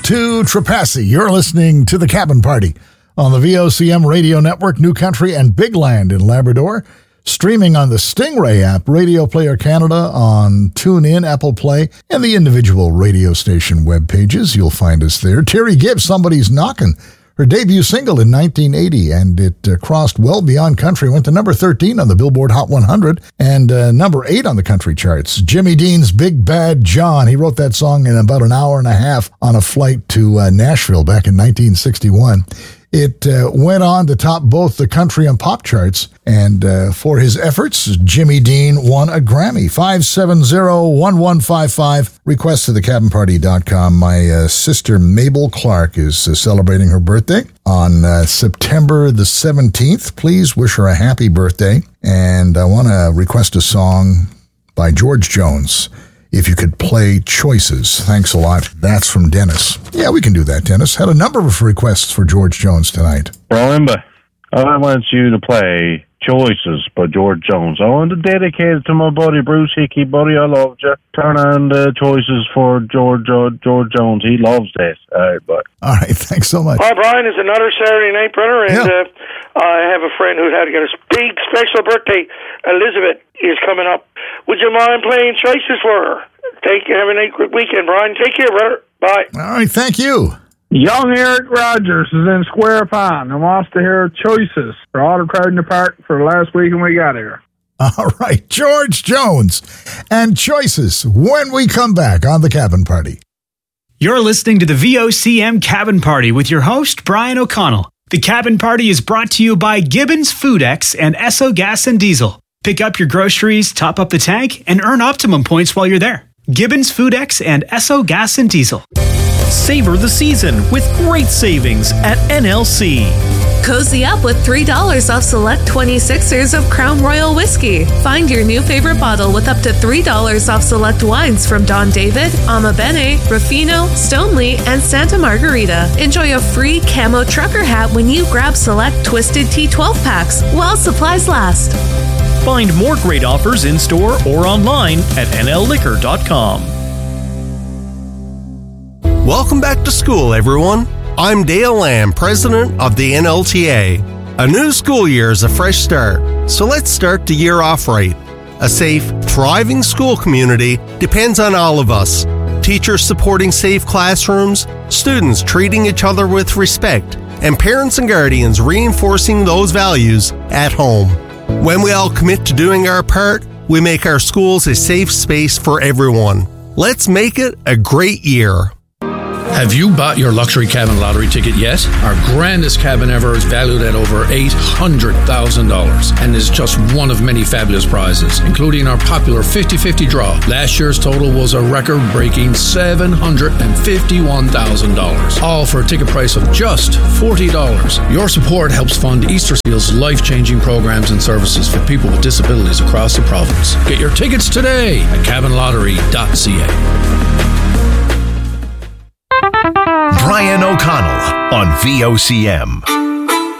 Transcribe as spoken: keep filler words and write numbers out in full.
to Trepassey. You're listening to The Cabin Party on the V O C M Radio Network, New Country and Big Land in Labrador. Streaming on the Stingray app, Radio Player Canada, on TuneIn, Apple Play, and the individual radio station web pages. You'll find us there. Terry Gibbs, Somebody's Knockin'. Her debut single in nineteen eighty, and it uh, crossed well beyond country, went to number thirteen on the Billboard Hot one hundred, and uh, number eight on the country charts. Jimmy Dean's Big Bad John, he wrote that song in about an hour and a half on a flight to uh, Nashville back in nineteen sixty-one. It uh, went on to top both the country and pop charts, and uh, for his efforts, Jimmy Dean won a Grammy. five seven zero, one one five five, request to the cabin party dot com. My uh, sister Mabel Clark is uh, celebrating her birthday on uh, September the seventeenth. Please wish her a happy birthday, and I want to request a song by George Jones. If you could play Choices. Thanks a lot. That's from Dennis. Yeah, we can do that, Dennis. Had a number of requests for George Jones tonight. Brian, I want you to play Choices by George Jones. I want to dedicate it to my buddy Bruce Hickey. Buddy, I love you. Turn on the Choices for George uh, George Jones. He loves this. All right, bye. All right, thanks so much. Hi, Brian. It's another Saturday night, brother, and Yeah. uh, I have a friend who's had to get a big special birthday. Elizabeth is coming up. Would you mind playing Choices for her? Take care. Have a nice good weekend, Brian. Take care, brother. Bye. All right, thank you. Young Eric Rogers is in Square Pond and wants to hear Choices for all the crowd in the park for the last weekend we got here. All right, George Jones and Choices when we come back on The Cabin Party. You're listening to the V O C M Cabin Party with your host, Brian O'Connell. The Cabin Party is brought to you by Gibbons FoodX and Esso Gas and Diesel. Pick up your groceries, top up the tank, and earn optimum points while you're there. Gibbons FoodX and Esso Gas and Diesel. Savor the season with great savings at N L C. Cozy up with three dollars off select twenty-sixers of Crown Royal Whiskey. Find your new favorite bottle with up to three dollars off select wines from Don David, Ama Bene, Ruffino, Stoneleigh, and Santa Margarita. Enjoy a free camo trucker hat when you grab select Twisted Tea twelve packs while supplies last. Find more great offers in-store or online at N L liquor dot com. Welcome back to school, everyone. I'm Dale Lamb, president of the N L T A. A new school year is a fresh start, so let's start the year off right. A safe, thriving school community depends on all of us. Teachers supporting safe classrooms, students treating each other with respect, and parents and guardians reinforcing those values at home. When we all commit to doing our part, we make our schools a safe space for everyone. Let's make it a great year. Have you bought your luxury cabin lottery ticket yet? Our grandest cabin ever is valued at over eight hundred thousand dollars and is just one of many fabulous prizes, including our popular fifty-fifty draw. Last year's total was a record-breaking seven hundred fifty-one thousand dollars, all for a ticket price of just forty dollars. Your support helps fund Easter Seal's life-changing programs and services for people with disabilities across the province. Get your tickets today at cabin lottery dot c a. Brian O'Connell on V O C M.